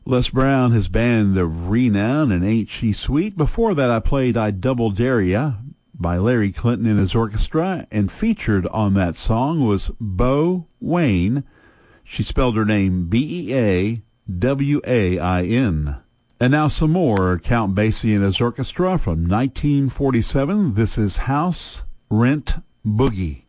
Les Brown, his band of renown, and Ain't She Sweet. Before that, I played I Double Dare Ya by Larry Clinton and his orchestra, and featured on that song was Beau Wain. She spelled her name Beawain. And now some more Count Basie and his orchestra from 1947. This is House Rent Boogie.